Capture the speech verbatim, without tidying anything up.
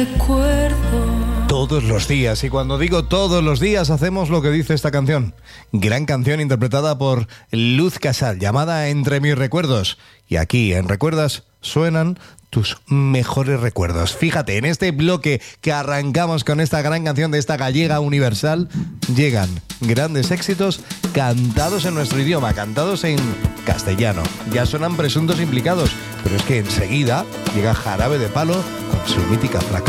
recuerdo. Todos los días, y cuando digo todos los días, hacemos lo que dice esta canción. Gran canción interpretada por Luz Casal, llamada Entre mis recuerdos. Y aquí en Recuerdas suenan tus mejores recuerdos. Fíjate, en este bloque que arrancamos con esta gran canción de esta gallega universal, llegan grandes éxitos cantados en nuestro idioma, cantados en castellano. Ya suenan presuntos implicados, pero es que enseguida llega Jarabe de Palo con su mítica flaca.